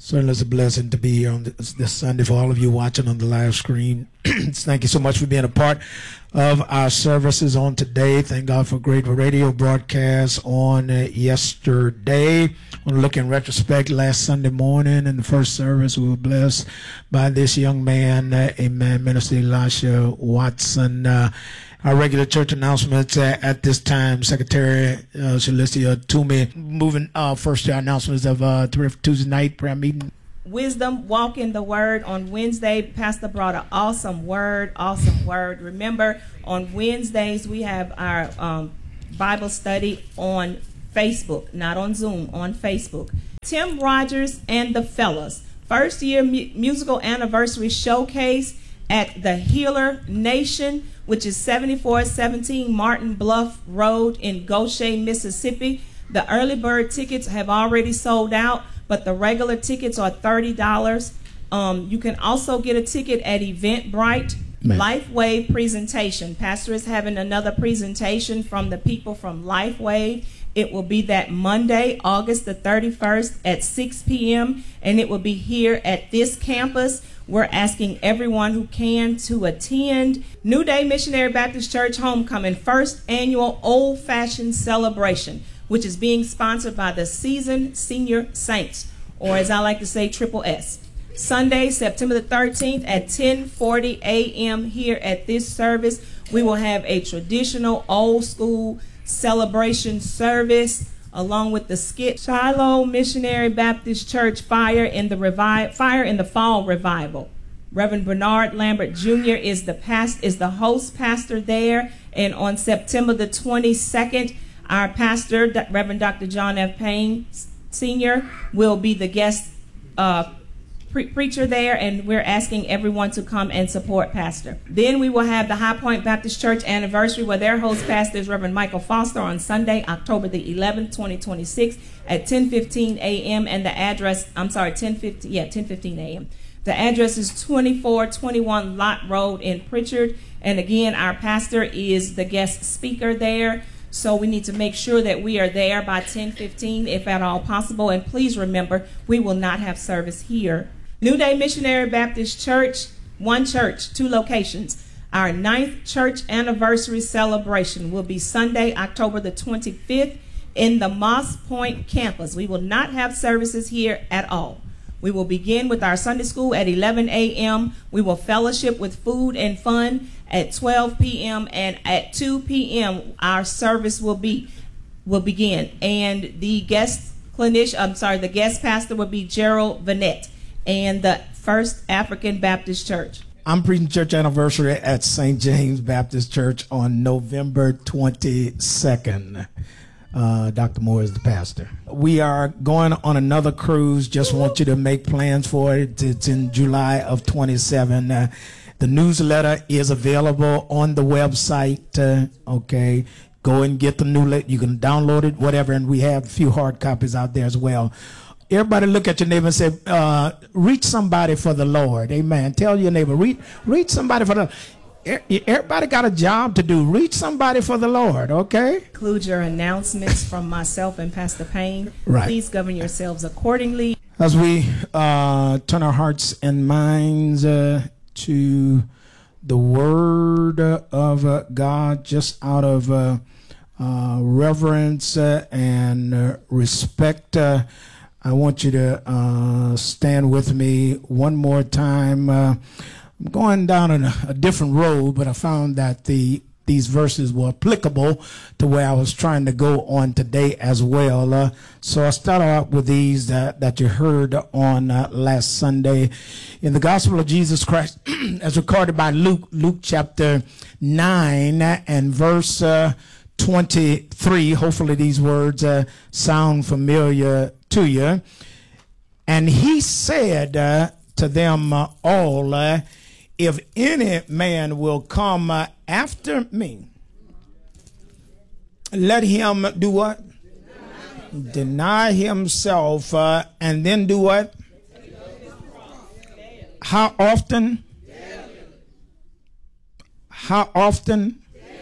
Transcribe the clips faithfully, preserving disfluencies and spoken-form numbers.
Certainly it's a blessing to be here on this, this Sunday for all of you watching on the live screen. Thank you so much for being a part of our services on today. Thank God for great radio broadcasts on uh, yesterday. I want to look in retrospect last Sunday morning in the first service. We were blessed by this young man, uh, amen, Minister Elisha Watson. Uh, Our regular church announcements uh, at this time, Secretary uh, Shalicia Toomey. Moving uh, first to our announcements of uh, Tuesday night prayer meeting. Wisdom, Walk in the Word. On Wednesday, Pastor brought an awesome word, awesome word. Remember, on Wednesdays, we have our um, Bible study on Facebook, not on Zoom, on Facebook. Tim Rogers and the Fellas, first year mu musical anniversary showcase at the Healer Nation, which is seventy-four seventeen Martin Bluff Road in Goshen, Mississippi. The early bird tickets have already sold out, but the regular tickets are thirty dollars. Um, you can also get a ticket at Eventbrite. LifeWave presentation. Pastor is having another presentation from the people from LifeWave. It will be that Monday, August the thirty-first at six p m and it will be here at this campus. We're asking everyone who can to attend. New Day Missionary Baptist Church Homecoming, first annual old-fashioned celebration, which is being sponsored by the Seasoned Senior Saints, or as I like to say, Triple S. Sunday, September the thirteenth at ten forty a m here at this service. We will have a traditional old-school celebration service along with the skit Shiloh Missionary Baptist Church Fire in the Revi Fire in the Fall Revival. Reverend Bernard Lambert Junior is the past is the host pastor there, and on September the twenty-second, our pastor, Reverend Doctor John F. Payne Senior, will be the guest uh, pre preacher there, and we're asking everyone to come and support Pastor. Then we will have the High Point Baptist Church anniversary, where their host pastor is Reverend Michael Foster, on Sunday, October the eleventh, twenty twenty-six at ten fifteen a m and the address, I'm sorry, ten fifteen, yeah, ten fifteen a m The address is twenty-four twenty-one Lot Road in Pritchard, and again, our pastor is the guest speaker there. So we need to make sure that we are there by ten fifteen, if at all possible. And please remember, we will not have service here. New Day Missionary Baptist Church, one church, two locations. Our ninth church anniversary celebration will be Sunday, October the twenty-fifth in the Moss Point campus. We will not have services here at all. We will begin with our Sunday school at eleven a m We will fellowship with food and fun at twelve p m and at two p m our service will be will begin. And the guest clinician, I'm sorry, the guest pastor will be Gerald Vanette and the First African Baptist Church. I'm preaching church anniversary at Saint James Baptist Church on November twenty-second. Uh, Doctor Moore is the pastor. We are going on another cruise. Just want you to make plans for it. It's in July of twenty-seven. Uh, the newsletter is available on the website. Uh, okay. Go and get the newsletter. You can download it, whatever. And we have a few hard copies out there as well. Everybody look at your neighbor and say, uh, reach somebody for the Lord. Amen. Tell your neighbor, reach, reach somebody for the Lord. Everybody got a job to do. Reach somebody for the Lord, okay? Include your announcements from myself and Pastor Payne. Right. Please govern yourselves accordingly. As we uh, turn our hearts and minds uh, to the Word of uh, God, just out of uh, uh, reverence uh, and uh, respect, uh, I want you to uh, stand with me one more time. Uh, I'm going down a, a different road, but I found that the these verses were applicable to where I was trying to go on today as well. Uh, so I start out with these that, that you heard on uh, last Sunday. In the Gospel of Jesus Christ, as recorded by Luke, Luke chapter nine and verse uh, twenty-three. Hopefully these words uh, sound familiar to you. And he said uh, to them uh, all, uh, if any man will come uh, after me, let him do what? Deny, Deny himself uh, and then do what? How often? How often?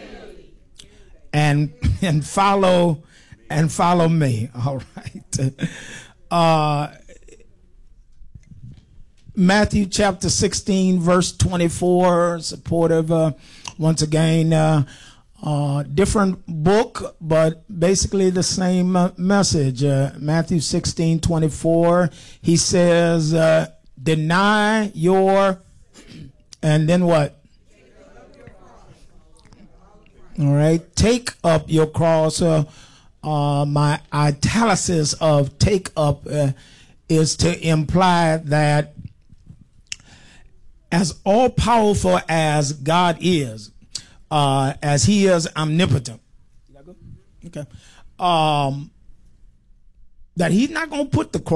And and follow and follow me. All right. Uh, Matthew chapter sixteen, verse twenty-four, supportive, uh, once again, uh, uh, different book, but basically the same uh, message. Uh, Matthew sixteen, twenty-four, he says, uh, deny your, and then what? All right, take up your cross. Uh, uh, my italics of take up uh, is to imply that as all powerful as God is, uh, as He is omnipotent, okay, um, that He's not going to put the cross